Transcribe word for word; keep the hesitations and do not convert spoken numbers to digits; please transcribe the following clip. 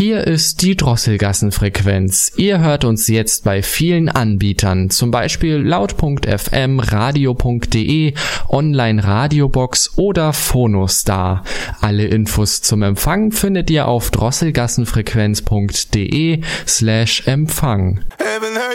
Hier ist die Drosselgassenfrequenz. Ihr hört uns jetzt bei vielen Anbietern, zum Beispiel laut punkt f m, radio punkt de, Online-Radiobox oder Phonostar. Alle Infos zum Empfang findet ihr auf drosselgassenfrequenz punkt de slash Empfang.